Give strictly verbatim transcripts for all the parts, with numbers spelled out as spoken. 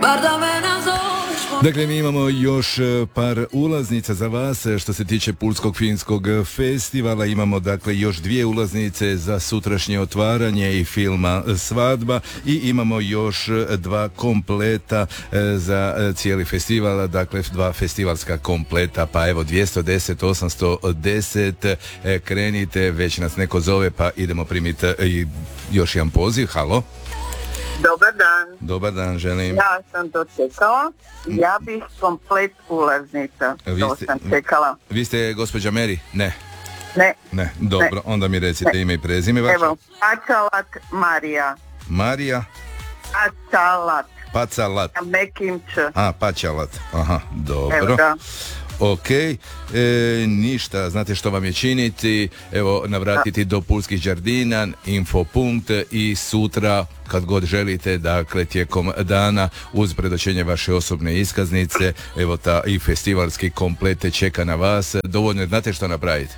Dakle, mi imamo još par ulaznica za vas što se tiče Pulskog filmskog festivala. Imamo dakle još dvije ulaznice za sutrašnje otvaranje i filma Svadba i imamo još dva kompleta za cijeli festival, dakle dva festivalska kompleta, pa evo dvjesto deset, osamsto deset, krenite, već nas neko zove pa idemo primiti još jedan poziv. Halo. Dobar dan. Dobar dan, želim. Ja sam to čekala. Ja bih komplet ulaznica. Vi To ste, sam čekala. Vi ste gospođa Meri? Ne. Ne. Ne, dobro, Ne. onda mi recite Ne. ime i prezime vaše. Evo, Pacalat Marija. Marija Pacalat. Pacalat. Na mekim č. A, Pacalat. Aha, dobro. Evo ga. Ok, e, ništa, znate što vam je činiti, evo navratiti do Pulskih Đardina, infopunkt i sutra kad god želite, dakle tijekom dana uz predočenje vaše osobne iskaznice, evo ta i festivalski komplete čeka na vas, dovoljno je, znate što napraviti?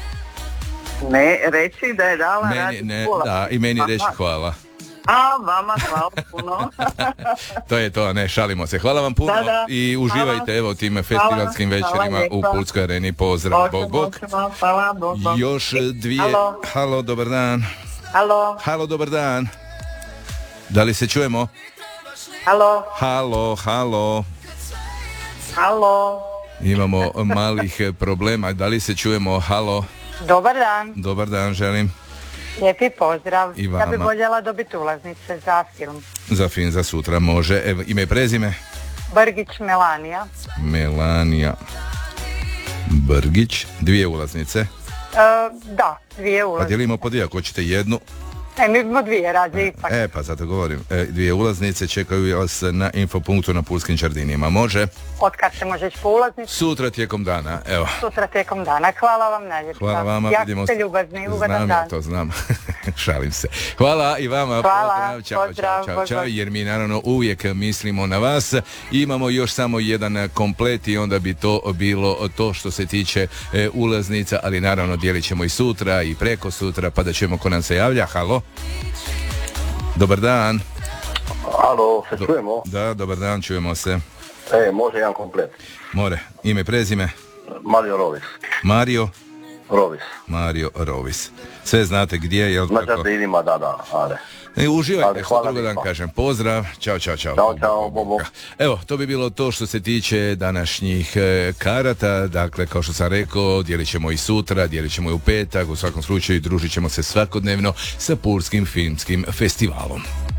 Ne, reći da je dala Meni, radi ne, pola. da, i meni Aha. reći hvala. A, vama hvala puno. To je to, ne, šalimo se. Hvala vam puno Da, da. i uživajte Hvala. evo tim festivalskim Hvala, večerima hvala u lijepa. Pulskoj areni. Pozdrav, bog, Hoćemo, bog. hoćemo. Hvala, bog, bog. Još dvije. Halo. Halo, dobar dan. Halo, Halo, dobar dan. Da li se čujemo? halo, Halo, halo. halo. Imamo malih problema. Da li se čujemo? Halo. Dobar dan, Dobar dan, želim. lijepi pozdrav. I Ja bih vama. voljela dobiti ulaznice za film. Za film za sutra može. Evo, ime i prezime? Brgić Melanija. Melanija Brgić. Dvije ulaznice. E, da, dvije Pa ulaznice. dijelimo po dvije, ako hoćete jednu. Ne, mi smo dvije radi ipak. E, pa zato govorim. E, dvije ulaznice čekaju vas na infopunktu na Pulskim Đardinima. Može? Od kad se možeš po ulaznici? Sutra tijekom dana, evo. Sutra tijekom dana. Hvala vam najljepša. Hvala vama, jako vidimo ste se. ljubazni, ugodan Znam dan. ja to, znam. Šalim se. Hvala i vama. Hvala, Pozdrav, čao, pozdrav, čao, čao, pozdrav. čao, jer mi naravno uvijek mislimo na vas. Imamo još samo jedan komplet i onda bi to bilo to što se tiče e, ulaznica, ali naravno dijelit ćemo i sutra i preko sutra, pa da ćemo ko nam se javlja. Halo. Dobar dan. Alo, se čujemo? Da, dobar dan, čujemo se. E, može jedan komplet. More, ime, prezime? Mario Rovis. Mario? Rovis. Mario Rovis. Sve znate gdje, jel Na tako? Đardinima, da, da, ale. E, uživajte, Ali što hvala drugo dan lijepa. kažem. Pozdrav, čao, čao, čao. Ćao, čao, bo, bo. Evo, to bi bilo to što se tiče današnjih e, karata. Dakle, kao što sam rekao, dijelit ćemo i sutra, dijelit ćemo i u petak. U svakom slučaju družit ćemo se svakodnevno sa Pulskim filmskim festivalom.